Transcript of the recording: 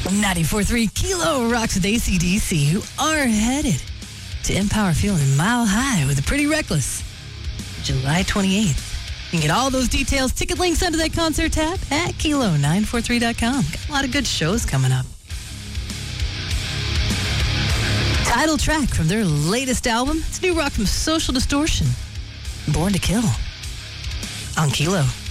94.3 Kilo rocks with AC/DC, who are headed to Empower Feeling Mile High with a Pretty Reckless, July 28th. You can get all those details, ticket links under that concert tab at kilo943.com. Got a lot of good shows coming up. Title track from their latest album. It's new rock from Social Distortion, Born to Kill, on Kilo.